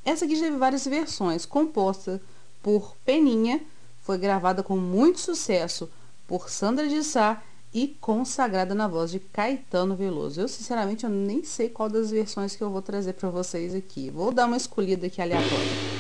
Essa aqui já teve várias versões, composta por Peninha, foi gravada com muito sucesso por Sandra de Sá e consagrada na voz de Caetano Veloso. Eu, sinceramente, eu nem sei qual das versões que eu vou trazer para vocês aqui. Vou dar uma escolhida aqui aleatória.